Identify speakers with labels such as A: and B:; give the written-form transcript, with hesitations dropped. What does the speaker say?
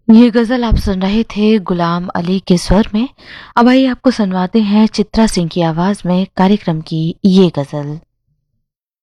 A: ये गजल आप सुन रहे थे गुलाम अली के स्वर में। अब आइए आपको सुनवाते हैं चित्रा सिंह की आवाज में कार्यक्रम की ये गजल।